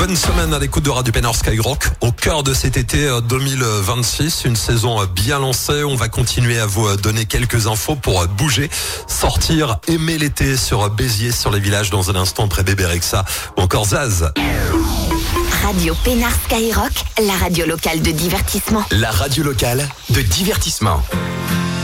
Bonne semaine à l'écoute de Radio Pénard Skyrock. Au cœur de cet été 2026, une saison bien lancée. On va continuer à vous donner quelques infos pour bouger, sortir, aimer l'été sur Béziers, sur les villages dans un instant près Bébé Rexha ou encore Zaz. Radio Pénard Skyrock, la radio locale de divertissement. La radio locale de divertissement.